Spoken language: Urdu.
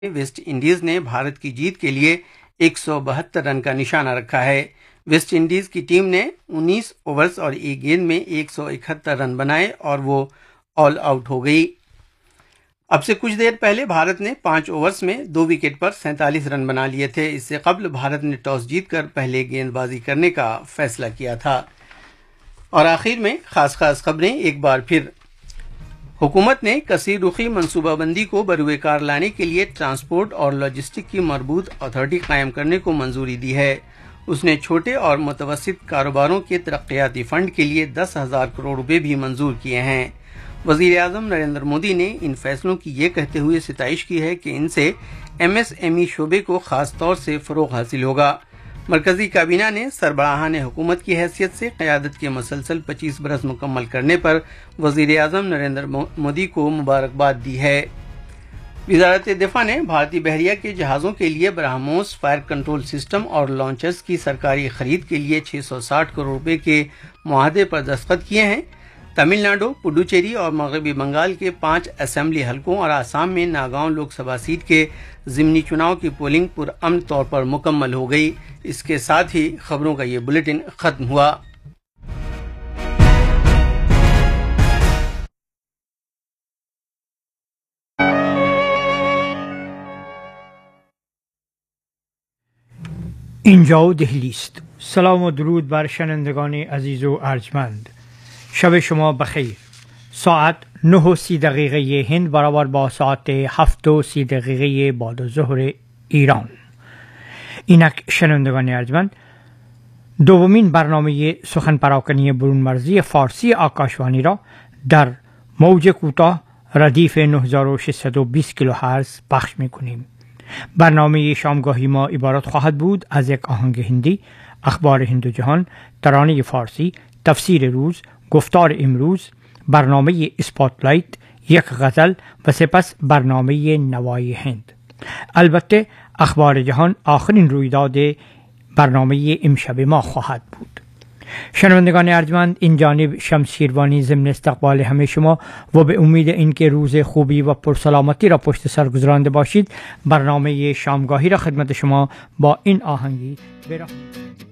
ویسٹ انڈیز نے بھارت کی جیت کے لیے 172 رن کا نشانہ رکھا ہے۔ ویسٹ انڈیز کی ٹیم نے 19 اوورز اور ایک گیند میں 171 رن بنائے اور وہ آل آؤٹ ہو گئی۔ اب سے کچھ دیر پہلے بھارت نے 5 اوورز میں 2 وکٹ پر 47 رن بنا لیے تھے۔ اس سے قبل بھارت نے ٹاس جیت کر پہلے گیند بازی کرنے کا فیصلہ کیا تھا۔ اور آخر میں خاص خبریں ایک بار پھر۔ حکومت نے کثیر رخی منصوبہ بندی کو بروئے کار لانے کے لیے ٹرانسپورٹ اور لاجسٹک کی مربوط اتھارٹی قائم کرنے کو منظوری دی ہے۔ اس نے چھوٹے اور متوسط کاروباروں کے ترقیاتی فنڈ کے لیے 10,000 کروڑ روپے بھی منظور کیے ہیں۔ وزیر اعظم نریندر مودی نے ان فیصلوں کی یہ کہتے ہوئے ستائش کی ہے کہ ان سے ایم ایس ایم ای شعبے کو خاص طور سے فروغ حاصل ہوگا۔ مرکزی کابینہ نے سربراہان حکومت کی حیثیت سے قیادت کے مسلسل 25 برس مکمل کرنے پر وزیر اعظم نریندر مودی کو مبارکباد دی ہے۔ وزارت دفاع نے بھارتی بحریہ کے جہازوں کے لیے برہموس فائر کنٹرول سسٹم اور لانچرز کی سرکاری خرید کے لیے 660 کروڑ روپے کے معاہدے پر دستخط کیے ہیں۔ تمل ناڈو، پڈوچیری اور مغربی بنگال کے 5 اسمبلی حلقوں اور آسام میں ناگاؤں لوک سبھا سیٹ کے ضمنی چناؤ کی پولنگ پرامن طور پر مکمل ہو گئی۔ اس کے ساتھ ہی خبروں کا یہ بلیٹن ختم ہوا۔ اینجا دهلی است. سلام و درود بر شنوندگان عزیز و ارجمند. شب شما بخیر. ساعت 9:30 هند برابر با ساعت 7:30 بعد از ظهر ایران. اینک شنوندگان ارجمند دومین برنامه سخن پراکنی برون مرزی فارسی آکاشوانی را در موج کوتاه ردیف 9620 کیلوهرتز پخش می‌کنیم. برنامه شامگاهی ما عبارت خواهد بود از یک آهنگ هندی، اخبار هند و جهان، ترانه فارسی، تفسیر روز، گفتار امروز، برنامه اسپاتلایت، یک غزل و سپس برنامه نوای هند. البته اخبار جهان آخرین رویداد برنامه امشب ما خواهد بود. شنوندگان ارجمند، این جانب شمس شیروانی ضمن استقبال همه شما و به امید اینکه روز خوبی و پرسلامتی را پشت سر گذرانده باشید، برنامه شامگاهی را خدمت شما با این آهنگی برسانیم.